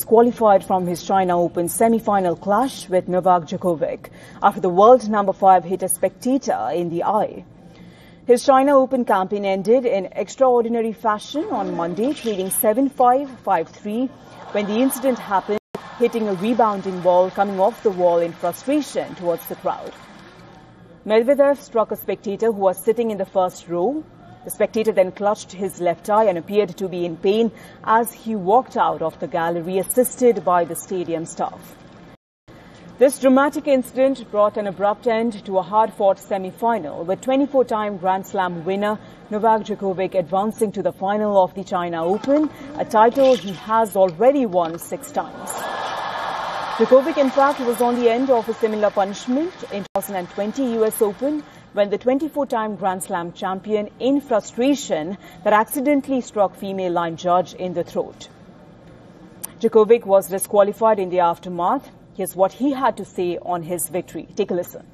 disqualified from his China Open semi-final clash with Novak Djokovic after the world number 5 hit a spectator in the eye. His China Open campaign ended in extraordinary fashion on Monday, trading 7-5, 5-3 when the incident happened, hitting a rebounding ball coming off the wall in frustration towards the crowd. Medvedev struck a spectator who was sitting in the first row. The spectator then clutched his left eye and appeared to be in pain as he walked out of the gallery, assisted by the stadium staff. This dramatic incident brought an abrupt end to a hard-fought semi-final, with 24-time Grand Slam winner Novak Djokovic advancing to the final of the China Open, a title he has already won 6 times. Djokovic, in fact, was on the end of a similar punishment in 2020 US Open, when the 24-time Grand Slam champion, in frustration, that accidentally struck female line judge in the throat. Djokovic was disqualified in the aftermath. Here's what he had to say on his victory. Take a listen.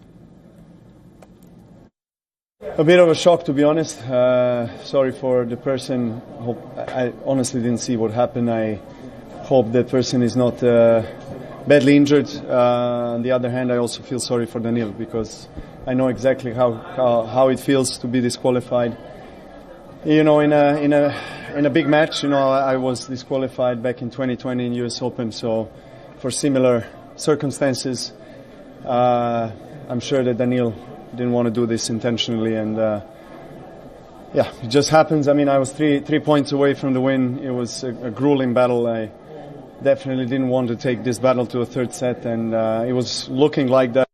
A bit of a shock, to be honest. Sorry for the person. I honestly didn't see what happened. I hope that person is not badly injured. On the other hand, I also feel sorry for Daniil, because I know exactly how it feels to be disqualified. You know, in a big match, you know, I was disqualified back in 2020 in US Open. So for similar circumstances, I'm sure that Daniil didn't want to do this intentionally, and yeah, it just happens. I mean, I was three points away from the win. It was a grueling battle. I definitely didn't want to take this battle to a third set, and it was looking like that.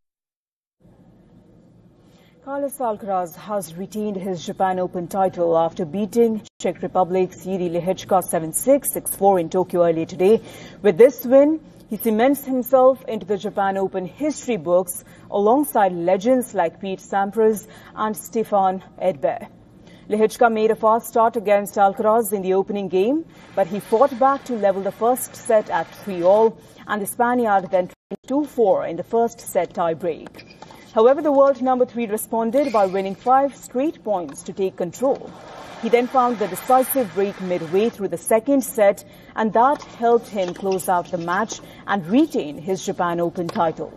Carlos Alcaraz has retained his Japan Open title after beating Czech Republic's Jiří Lehečka 7-6, 6-4 in Tokyo earlier today. With this win, he cements himself into the Japan Open history books alongside legends like Pete Sampras and Stefan Edberg. Lehečka made a fast start against Alcaraz in the opening game, but he fought back to level the first set at 3-all, and the Spaniard then 2-4 in the first set tie-break. However, the world number 3 responded by winning 5 straight points to take control. He then found the decisive break midway through the second set, and that helped him close out the match and retain his Japan Open title.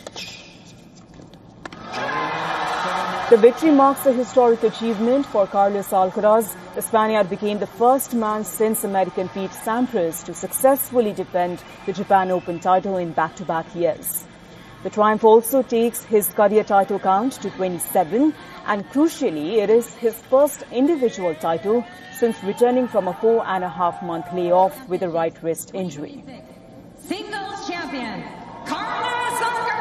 The victory marks a historic achievement for Carlos Alcaraz. The Spaniard became the first man since American Pete Sampras to successfully defend the Japan Open title in back-to-back years. The triumph also takes his career title count to 27, and crucially, it is his first individual title since returning from a 4.5-month layoff with a right wrist injury. Singles champion, Carlos Alcaraz!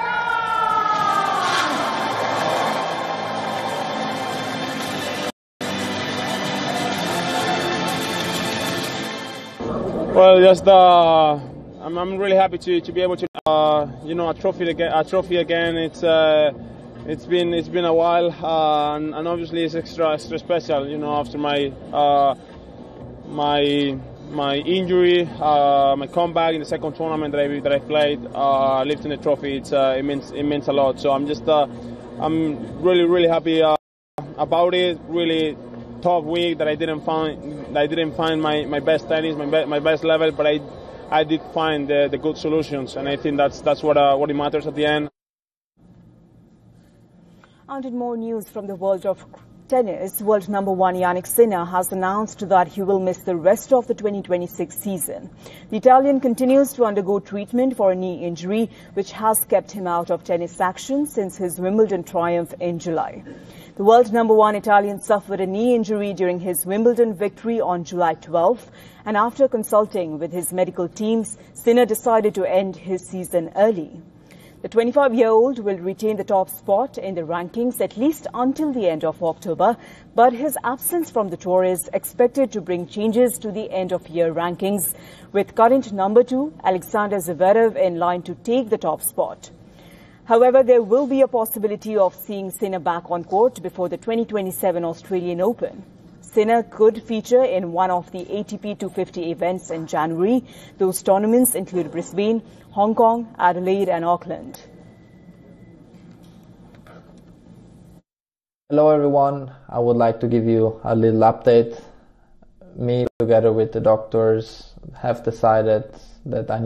Well, just I'm really happy to be able to you know, a trophy again. It's been a while, and obviously it's extra special. You know, after my injury, my comeback in the second tournament that I played, lifting the trophy, it means a lot. So I'm really happy about it. Really tough week that I didn't find my best tennis, my best level, but I did find the good solutions, and I think that's what it matters at the end. And in more news from the world of tennis, world number 1 Jannik Sinner has announced that he will miss the rest of the 2026 season. The Italian continues to undergo treatment for a knee injury, which has kept him out of tennis action since his Wimbledon triumph in July. The world number 1 Italian suffered a knee injury during his Wimbledon victory on July 12th, and after consulting with his medical teams, Sinner decided to end his season early. The 25-year-old will retain the top spot in the rankings at least until the end of October, but his absence from the tour is expected to bring changes to the end-of-year rankings, with current number 2 Alexander Zverev in line to take the top spot. However, there will be a possibility of seeing Sinner back on court before the 2027 Australian Open. Sinner could feature in one of the ATP 250 events in January. Those tournaments include Brisbane, Hong Kong, Adelaide and Auckland. Hello everyone, I would like to give you a little update. Me, together with the doctors, have decided that I need